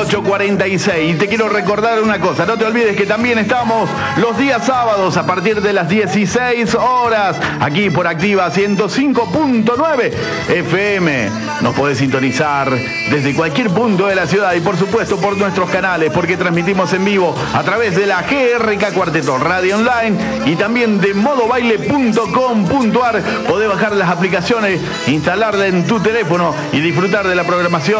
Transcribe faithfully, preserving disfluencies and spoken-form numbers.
ocho cuarenta y seis. Y te quiero recordar una cosa, no te olvides que también estamos los días sábados a partir de las dieciséis horas, aquí por Activa ciento cinco punto nueve F M. Nos podés sintonizar desde cualquier punto de la ciudad y por supuesto por nuestros canales, porque transmitimos en vivo a través de la G R K Cuarteto Radio Online y también de modobaile punto com punto ar. Podés bajar las aplicaciones, instalarla en tu teléfono y disfrutar de la programación